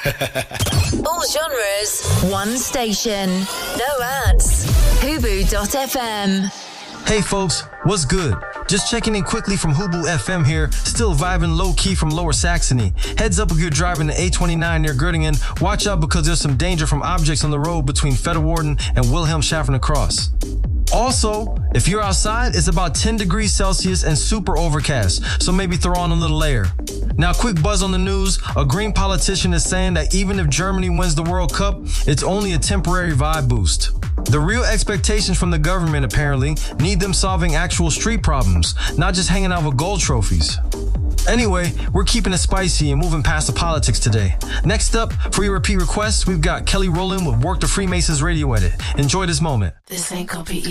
All genres, one station. No ads. Hubu.fm. Hey folks, what's good? Just checking in quickly from Hubu FM here, still vibing low-key from Lower Saxony. Heads up if you're driving the A29 near Göttingen. Watch out because there's some danger from objects on the road between Fetterwarden and Wilhelmshaven Cross. Also, if you're outside, it's about 10 degrees Celsius and super overcast, so maybe throw on a little layer. Now, quick buzz on the news. A Green politician is saying that even if Germany wins the World Cup, it's only a temporary vibe boost. The real expectations from the government, apparently, need them solving actual street problems, not just hanging out with gold trophies. Anyway, we're keeping it spicy and moving past the politics today. Next up, for your repeat requests, we've got Kelly Rowland with Work the Freemasons radio edit. Enjoy this moment. This ain't gonna be